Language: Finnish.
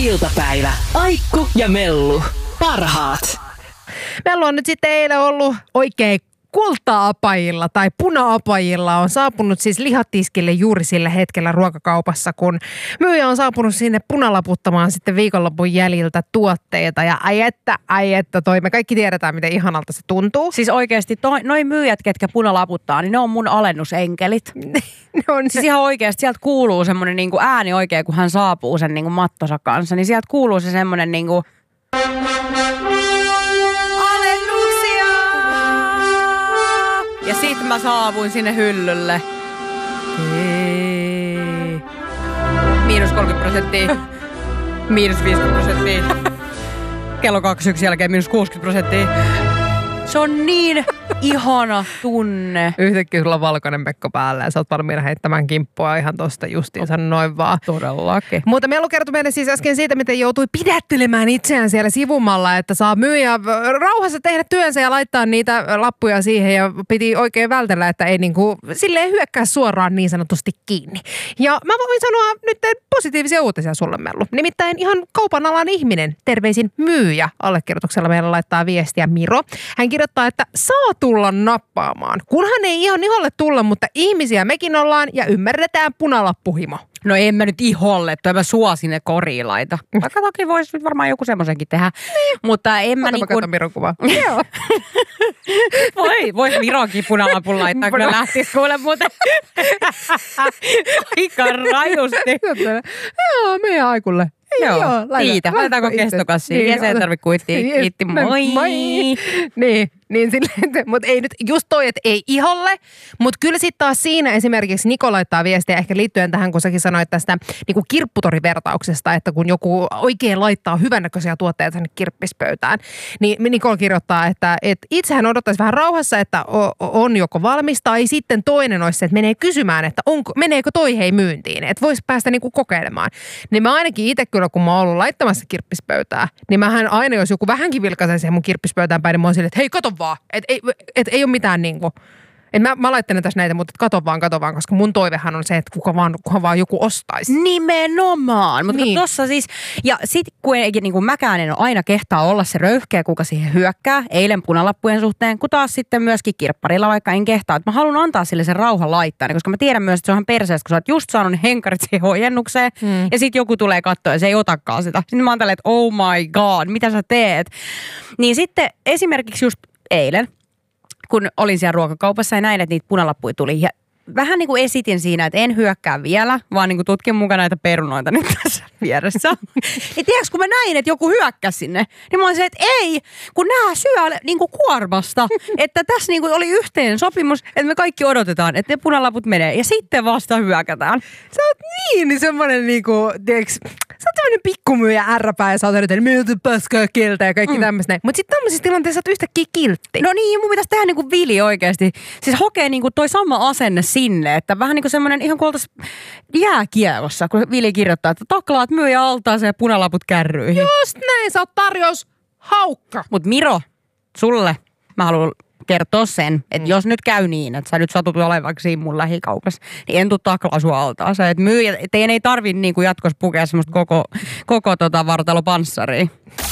Iltapäivä. Aikku ja Mellu. Parhaat. Meillä on nyt sitten eilen ollut oikein kulta-apajilla tai puna-apajilla on saapunut siis lihatiskille juuri sillä hetkellä ruokakaupassa, kun myyjä on saapunut sinne punalaputtamaan sitten viikonlopun jäljiltä tuotteita. Ja ai että toi, me kaikki tiedetään, miten ihanalta se tuntuu. Siis oikeasti noi myyjät, ketkä punalaputtaa, niin ne on mun alennusenkelit. Ne on siis ihan oikeasti, sieltä kuuluu semmoinen niinku ääni oikein, kun hän saapuu sen niinku mattonsa kanssa, niin sieltä kuuluu se semmoinen niinku... Ja sit mä saavuin sinne hyllylle. Miinus 30%. Miinus 50%. Kello 21 jälkeen miinus 60%. Se on niin ihana tunne. Yhtäkkiä sulla on valkoinen mekko päällä ja sä oot valmiina heittämään kimppua ihan tosta justiinsa noin vaan. Todellakin. Mutta Melu kertoi meille siis äsken siitä, miten joutui pidättelemään itseään siellä sivumalla, että saa myyjä rauhassa tehdä työnsä ja laittaa niitä lappuja siihen ja piti oikein vältellä, että ei niinku silleen hyökkää suoraan niin sanotusti kiinni. Ja mä voin sanoa nyt positiivisia uutisia sulle, Mellu. Nimittäin ihan kaupan alan ihminen, terveisin myyjä, allekirjoituksella meillä laittaa viestiä Miro. Hän kirjoittaa, että saa tulla nappaamaan. Kunhan ei ihan iholle tulla, mutta ihmisiä mekin ollaan ja ymmärretään punalappuhimo. No en mä nyt iholle, toi mä suosin ne koriilaita. Vaikka toki voisi nyt varmaan joku semmoisenkin tehdä. Niin. Mutta en mä niinku... Ota Miron kuva. Joo. Vois Mironkin punalapun laittaa, kun ne lähtis kuule muuten. Aika rajusti. Joo, meidän aikulle. Joo, kiitä. Laitetaanko kestokassiin? Niin, jäsen tarvitse kuittia. Kiitti, moi. Niin silleen, mutta ei nyt just toi, että ei iholle, mutta kyllä sitten taas siinä esimerkiksi Niko laittaa viestiä ehkä liittyen tähän, kun säkin sanoit tästä niinku kirpputorivertauksesta, että kun joku oikein laittaa hyvännäköisiä tuotteita tänne kirppispöytään, niin Niko kirjoittaa, että itsehän odottaisi vähän rauhassa, että on joko valmis, tai sitten toinen olisi se, että menee kysymään, että meneekö toi hei myyntiin, että voisi päästä niinku kokeilemaan. Niin mä ainakin itse kyllä, kun mä oon ollut laittamassa kirppispöytää, niin mähän aina, jos joku vähänkin vilkaisee siihen mun kirppispöytään päin, niin mä oon silleen, että hei, kato vaan. Että ei ole mitään niinku... Mä laittelen tässä näitä, mutta kato vaan, koska mun toivehan on se, että kunhan vaan joku ostaisi. Nimenomaan. Mutta niin. Tossa siis, ja sit kun niin mäkään en ole aina kehtaa olla se röyhkeä, kuka siihen hyökkää, eilen punalappujen suhteen, kun taas sitten myöskin kirpparilla, vaikka en kehtaa. Että mä haluan antaa sille sen rauhan laittaa, koska mä tiedän myös, että se on ihan perseestä, kun sä oot just saanut henkarit siihen ojennukseen, ja sit joku tulee katsoa ja se ei otakaan sitä. Sitten mä oon tälleen, että oh my god, mitä sä teet? Niin sitten esimerkiksi just eilen, kun olin siellä ruokakaupassa ja näin, että niitä punalappuja tuli. Ja vähän niin kuin esitin siinä, että en hyökkää vielä, vaan niin kuin tutkin mukaan näitä perunoita nyt tässä vieressä. Ja tiedätkö, kun mä näin, että joku hyökkäsi sinne, niin mä olin se, että ei, kun nämä syö niin kuin kuormasta. Että tässä niin kuin oli yhteen sopimus, että me kaikki odotetaan, että ne punalaput menee ja sitten vasta hyökätään. Sä oot niin semmoinen niin kuin, tiedätkö, sä oot semmoinen pikkumyyjä ärräpää ja sä oot että miltä paskaa kieltä ja kaikki tämmöistä. Mutta sitten tämmöisissä tilanteissa sä oot yhtäkkiä kiltti. No niin, mun pitäisi tehdä niin kuin Vili oikeasti. Siis hokee niin kuin toi sama asenne sinne, että vähän niin kuin semmoinen ihan kuin oltaisiin jääkielossa, kun Vili kirjoittaa, että taklaat myyjä altaaseen ja punalaput kärryihin. Just näin, sä oot tarjous haukka. Mut Miro, sulle mä haluan kertoa sen, että jos nyt käy niin, että sä nyt satut olevaksi siinä mun lähikaupassa, niin en tuu taklaa sua altaaseen. Että myyjä, teidän ei tarvi niin kuin jatkossa pukea semmoista koko vartalopanssaria.